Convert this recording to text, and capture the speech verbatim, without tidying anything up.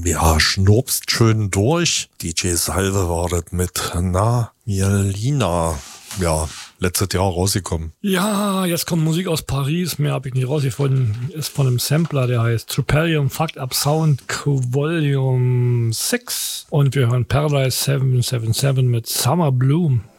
Ja, schnurpst schön durch. D J Salve war das mit Na Mielina. Ja, letztes Jahr rausgekommen. Ja, jetzt kommt Musik aus Paris. Mehr habe ich nicht rausgefunden. Ist von einem Sampler, der heißt Trupelium Fucked Up Sound Volume sechs. Und wir hören Paradise sieben sieben sieben mit Summer Bloom.